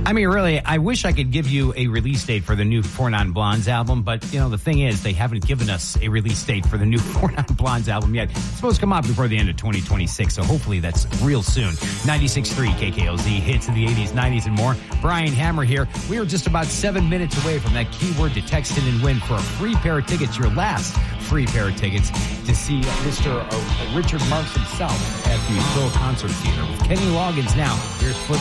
I mean, really, I wish I could give you a release date for the new Four Non Blondes album, but, the thing is, they haven't given us a release date for the new Four Non Blondes album yet. It's supposed to come out before the end of 2026, so hopefully that's real soon. 96.3 KKLZ, hits of the 80s, 90s, and more. Brian Hammer here. We are just about 7 minutes away from that keyword to text in and win for a free pair of tickets, your last free pair of tickets, to see Mr. Richard Marx himself at the Phil Concert Theater with Kenny Loggins now. Here's